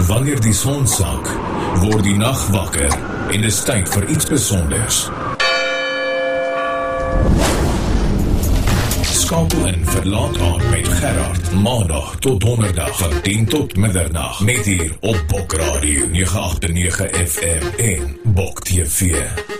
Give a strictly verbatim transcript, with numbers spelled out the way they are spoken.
Wanneer die son sak, word die nag wakker en dis tyd vir iets besonders. Skakel in vir Laat Aand met Gerard, maandag tot donderdag van tien tot middernag, net hier op Bok Radio nege agt nege F M en Bok T V.